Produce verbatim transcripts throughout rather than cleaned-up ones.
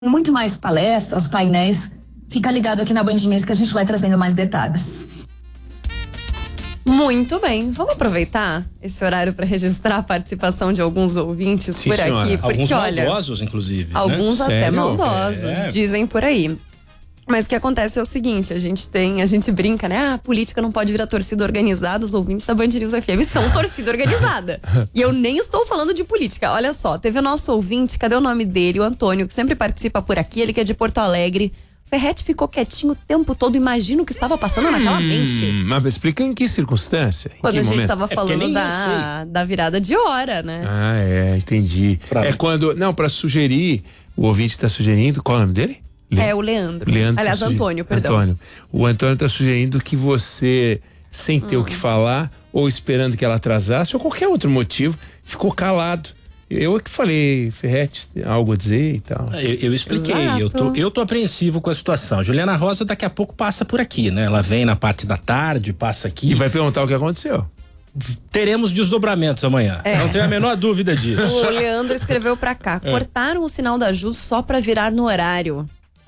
muito mais palestras, painéis. Fica ligado aqui na Band News que a gente vai trazendo mais detalhes. Muito bem, vamos aproveitar esse horário para registrar a participação de alguns ouvintes Sim, por senhora. aqui, porque Alguns olha, maldosos, inclusive. alguns né? até Sério? maldosos, É. dizem por aí. Mas o que acontece é o seguinte, a gente tem, a gente brinca, né? Ah, a política não pode virar torcida organizada, os ouvintes da Band News F M são torcida organizada. E eu nem estou falando de política. Olha só, teve o nosso ouvinte, cadê o nome dele? O Antônio, que sempre participa por aqui, ele que é de Porto Alegre. Ferretti ficou quietinho o tempo todo, imagina o que estava passando naquela mente. Hum, mas explica em que circunstância? Em Quando que a gente momento? estava porque falando nem eu da, da virada de hora, né? Ah, é, entendi. Pra- É quando. Não, pra sugerir, o ouvinte tá sugerindo. Qual é o nome dele? Le- É o Leandro. Leandro tá Aliás, suge- Antônio, perdão. Antônio. O Antônio tá sugerindo que você, sem ter Hum. o que falar, ou esperando que ela atrasasse, ou qualquer outro motivo, ficou calado. Eu é que falei, Ferretti, tem algo a dizer e tal. Eu, eu expliquei, Exato. eu tô, eu tô apreensivo com a situação. Juliana Rosa daqui a pouco passa por aqui, né? Ela vem na parte da tarde, passa aqui. E vai perguntar o que aconteceu. Teremos desdobramentos amanhã. É. Não tenho a menor dúvida disso. O Leandro escreveu pra cá. Cortaram o sinal da Ju só pra virar no horário.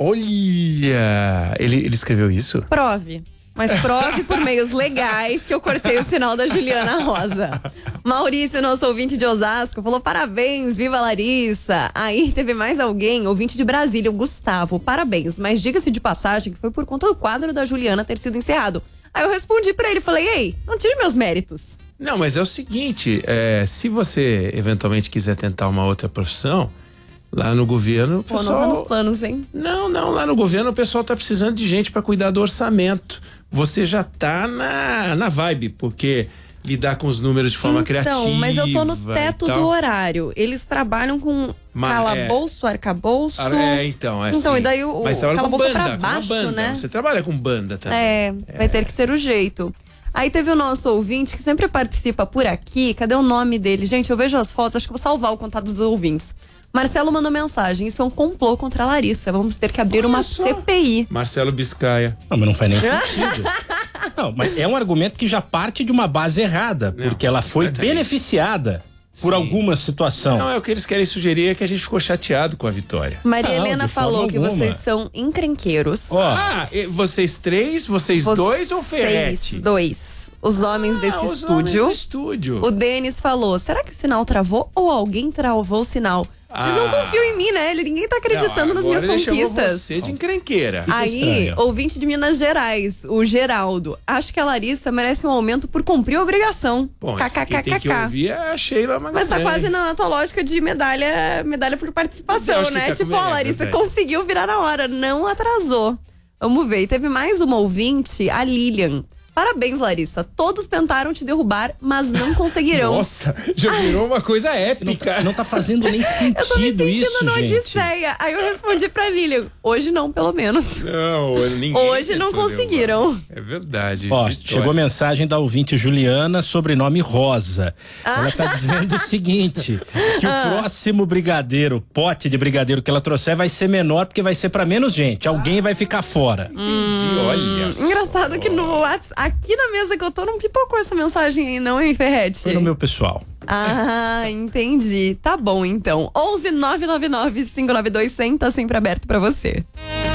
Olha! Ele, ele escreveu isso? Prove. Mas prove por meios legais que eu cortei o sinal da Juliana Rosa. Maurício, nosso ouvinte de Osasco, falou parabéns, viva Larissa. Aí teve mais alguém, ouvinte de Brasília, o Gustavo, parabéns. Mas diga-se de passagem que foi por conta do quadro da Juliana ter sido encerrado. Aí eu respondi pra ele, falei, ei, não tire meus méritos. Não, mas é o seguinte, é, se você eventualmente quiser tentar uma outra profissão, lá no governo, o Pô, pessoal... não tá nos planos, hein? Não, não, lá no governo o pessoal tá precisando de gente para cuidar do orçamento. Você já tá na, na vibe, porque lidar com os números de forma criativa. Então, mas eu tô no e teto tal. do horário. Eles trabalham com Ma- calabouço, arcabouço. É, então, é Então, assim. e daí o, Mas o trabalha com calabouço é banda, pra com uma baixo, banda. né? Você trabalha com banda também. É, vai ter que ser o jeito. Aí teve o nosso ouvinte que sempre participa por aqui. Cadê o nome dele? Gente, eu vejo as fotos, acho que vou salvar o contato dos ouvintes. Marcelo mandou mensagem, isso é um complô contra a Larissa. Vamos ter que abrir Olha uma só. C P I. Marcelo Biscaia. Não, mas não faz nem sentido. Não, mas é um argumento que já parte de uma base errada, Não, porque ela foi completamente. beneficiada por Sim. alguma situação. Não, é o que eles querem sugerir é que a gente ficou chateado com a vitória. Maria Não, Helena de forma falou que alguma. vocês são encrenqueiros. Ó, Ah, e vocês três, vocês dois ou Ferretti? Vocês dois. Os homens Ah, desse os estúdio. homens do estúdio. O Denis falou, será que o sinal travou ou alguém travou o sinal? Vocês não Ah. confiam em mim, né? Ele- Ninguém tá acreditando Não, nas minhas agora ele chamou conquistas. você de encrenqueira. Aí, estranho. ouvinte de Minas Gerais, o Geraldo. Acho que a Larissa merece um aumento por cumprir a obrigação. Bom, isso quem tem que KKKKK. ouvir é a Sheila Magalhães. Mas tá quase na tua lógica de medalha, medalha por Eu participação, acho que né? tá Tipo, com- ó, é Larissa verdade. conseguiu virar na hora, não atrasou. Vamos ver. E teve mais uma ouvinte, a Lilian. Parabéns, Larissa. Todos tentaram te derrubar, mas não conseguirão. Nossa, já virou uma coisa não, épica. tá, não tá fazendo nem Eu tô me sentido sentindo isso, no gente. Odisseia. Aí eu respondi pra Lilian, hoje não, pelo menos. Não, ninguém Hoje não tentou conseguiram. derrubar. É verdade. Ó, Vitória. chegou mensagem da ouvinte Juliana, sobrenome Rosa. Ela tá dizendo o seguinte, que Ah. o próximo brigadeiro, pote de brigadeiro que ela trouxer vai ser menor, porque vai ser pra menos gente. Alguém vai ficar fora. Entendi, olha só. Engraçado que no WhatsApp, aqui na mesa que eu tô, não pipocou essa mensagem aí, não, hein, Ferretti? Foi no meu pessoal. Ah, entendi. Tá bom, então. onze nove nove nove cinco nove dois zero zero tá sempre aberto pra você.